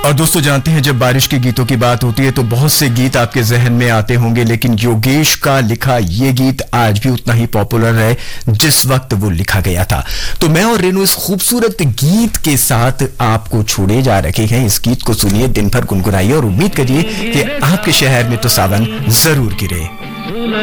और दोस्तों जानते हैं जब बारिश के गीतों की बात होती है तो बहुत से गीत आपके जहन में आते होंगे, लेकिन योगेश का लिखा ये गीत आज भी उतना ही पॉपुलर है जिस वक्त वो लिखा गया था। तो मैं और रेनू इस खूबसूरत गीत के साथ आपको छोड़े जा रखे हैं। इस गीत को सुनिए, दिन भर गुनगुनाइए और उम्मीद करिए कि आपके शहर में तो सावन जरूर गिरे।